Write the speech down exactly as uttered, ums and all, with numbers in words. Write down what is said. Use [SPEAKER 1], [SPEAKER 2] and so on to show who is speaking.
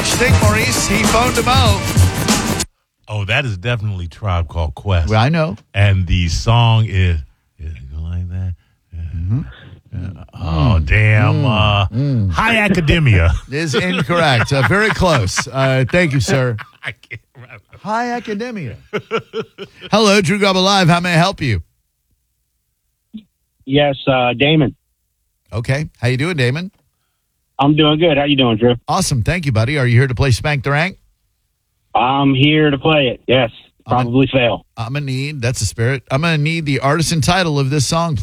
[SPEAKER 1] Don't you think, Maurice? He phoned him out.
[SPEAKER 2] Oh, that is definitely Tribe Called Quest.
[SPEAKER 1] Well, I know.
[SPEAKER 2] And the song is, is it go like that?
[SPEAKER 1] Mm-hmm.
[SPEAKER 2] Uh, oh, damn.
[SPEAKER 1] Mm.
[SPEAKER 2] Uh,
[SPEAKER 1] Mm.
[SPEAKER 2] High Academia.
[SPEAKER 1] Is incorrect. Uh, very close. Uh, thank you, sir.
[SPEAKER 2] I can't remember.
[SPEAKER 1] High Academia. Hello, Drew Garbo Live. How may I help you?
[SPEAKER 3] Yes, uh, Damon.
[SPEAKER 1] Okay. How you doing, Damon?
[SPEAKER 3] I'm doing good. How you doing, Drew?
[SPEAKER 1] Awesome. Thank you, buddy. Are you here to play Spank the Rank?
[SPEAKER 3] I'm here to play it. Yes. Probably fail.
[SPEAKER 1] I'm going to need, that's the spirit. I'm going to need the artist and title of this song, please.